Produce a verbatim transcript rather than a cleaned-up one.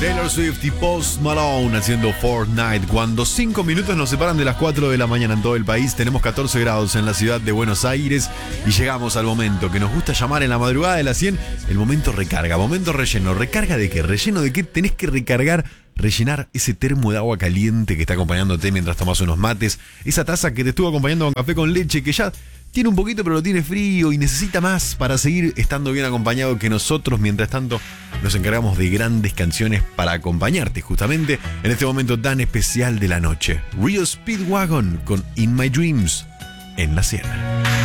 Taylor Swift y Post Malone haciendo Fortnite. Cuando cinco minutos nos separan de las cuatro de la mañana en todo el país, tenemos catorce grados en la ciudad de Buenos Aires y llegamos al momento que nos gusta llamar en la madrugada de las cien, el momento recarga, momento relleno. ¿Recarga de qué? ¿Relleno de qué? Tenés que recargar, rellenar ese termo de agua caliente que está acompañándote mientras tomas unos mates, esa taza que te estuvo acompañando con café con leche que ya tiene un poquito pero lo tiene frío y necesita más para seguir estando bien acompañado, que nosotros mientras tanto nos encargamos de grandes canciones para acompañarte justamente en este momento tan especial de la noche. Rio Speedwagon con In My Dreams en la cien.